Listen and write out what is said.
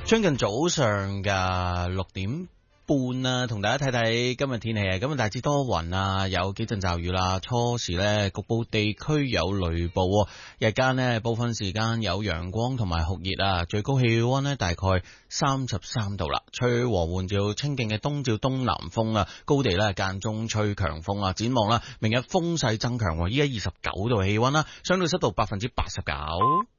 將近早上嘅6點半啦，同大家睇睇今日天氣啊。今日大致多雲啊，有幾陣驟雨啦。初時呢，局部地區有雷暴，日間呢，部分時間有陽光同埋酷熱啊。最高氣溫呢，大概33度啦，吹和緩至清勁嘅東至東南風啊。高地呢，間中吹強風啊。展望啦，明日風勢增強，依家29度氣溫啦，相對濕度89%。